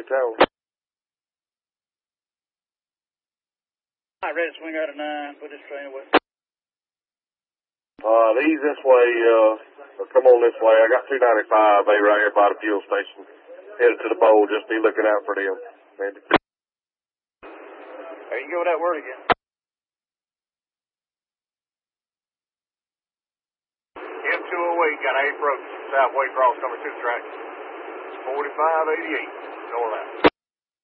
town. All right, ready to swing out of 9. Put this train away. These this way, come on this way. I got 295A right here by the fuel station. Headed to the bowl, just be looking out for them. Andy. There you go with that word again. M208 got 8 approach, southway cross number 2 track. 4588, north out.